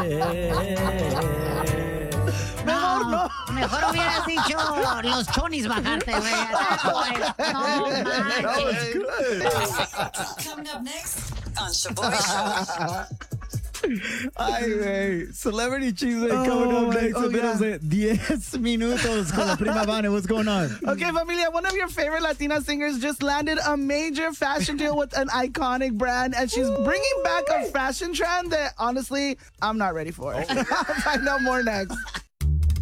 No, mejor hubieras dicho los chonis bajarte, güey. No manches. Coming up next on Shaboy Show. Ay, güey. Celebrity Cheese coming up next. oh, Menos de 10 minutos con la prima Vane. What's going on? Okay, familia, one of your favorite Latina singers just landed a major fashion deal with an iconic brand, and she's bringing back a fashion trend that, honestly, I'm not ready for. I'll find out more next.